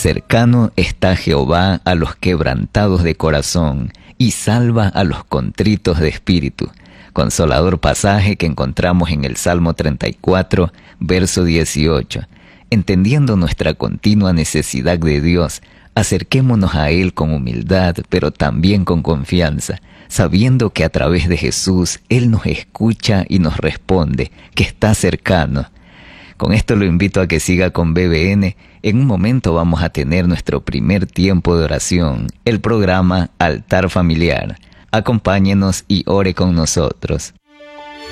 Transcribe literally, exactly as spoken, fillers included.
Cercano está Jehová a los quebrantados de corazón, y salva a los contritos de espíritu. Consolador pasaje que encontramos en el Salmo treinta y cuatro, verso dieciocho. Entendiendo nuestra continua necesidad de Dios, acerquémonos a Él con humildad, pero también con confianza, sabiendo que a través de Jesús Él nos escucha y nos responde, que está cercano. Con esto lo invito a que siga con B B N. En un momento vamos a tener nuestro primer tiempo de oración, el programa Altar Familiar. Acompáñenos y ore con nosotros.